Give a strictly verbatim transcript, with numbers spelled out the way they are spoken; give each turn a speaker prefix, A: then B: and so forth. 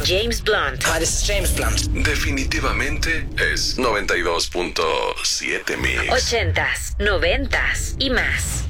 A: James Blunt.
B: Hi, this is James Blunt.
C: Definitivamente es noventa y dos punto siete Mix.
A: Ochentas, noventas y más.